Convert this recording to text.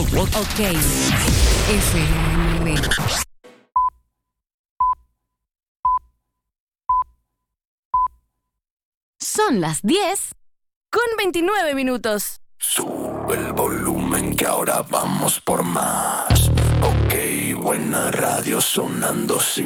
Ok. FM. Son las 10:29. Sube el volumen que ahora vamos por más. Ok, buena radio sonando sin